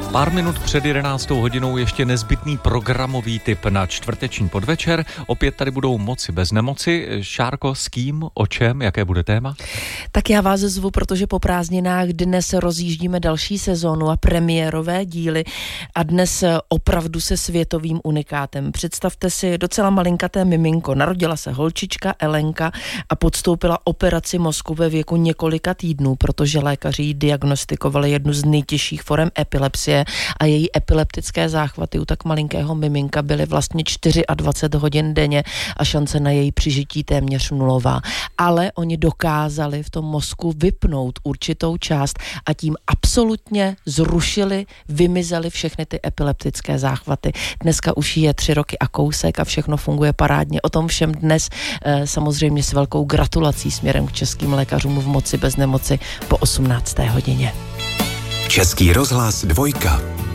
Pár minut před 11. hodinou ještě nezbytný programový tip na čtvrteční podvečer. Opět tady budou Moci bez nemoci. Šárko, s kým, o čem, jaké bude téma? Tak já vás zvu, protože po prázdninách dnes rozjíždíme další sezónu a premiérové díly a dnes opravdu se světovým unikátem. Představte si docela malinkaté miminko. Narodila se holčička Elenka a podstoupila operaci mozku ve věku několika týdnů, protože lékaři jí diagnostikovali jednu z nejtěžších forem epilepsie a její epileptické záchvaty u tak malinkého miminka byly vlastně 24 hodin denně a šance na její přežití téměř nulová. Ale oni dokázali v tom mozku vypnout určitou část a tím absolutně zrušili, vymizely všechny ty epileptické záchvaty. Dneska už je 3 roky a kousek a všechno funguje parádně. O tom všem dnes samozřejmě s velkou gratulací směrem k českým lékařům v Moci bez nemoci po 18. hodině. Český rozhlas 2.